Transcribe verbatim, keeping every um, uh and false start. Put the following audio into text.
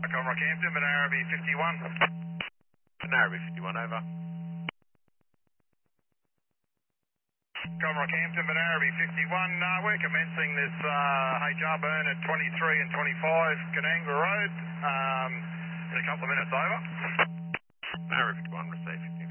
Con Rockhampton, Benaraby fifty-one. Benaraby fifty-one, over. Con Rockhampton, Benaraby fifty-one. Uh, we're commencing this uh, H R burn at twenty-three and twenty-five Canangla Road um, in a couple of minutes, over. Benaraby fifty-one, receive.